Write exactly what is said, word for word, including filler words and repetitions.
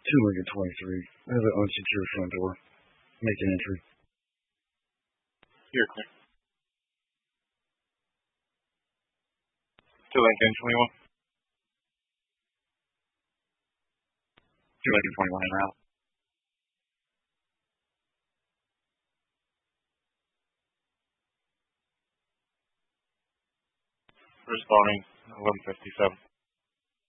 Two Lincoln twenty-three. I have an unsecured front door. Make an entry. You're clear. Two Lincoln twenty-one. Two Lincoln twenty-one en route. Responding eleven fifty-seven.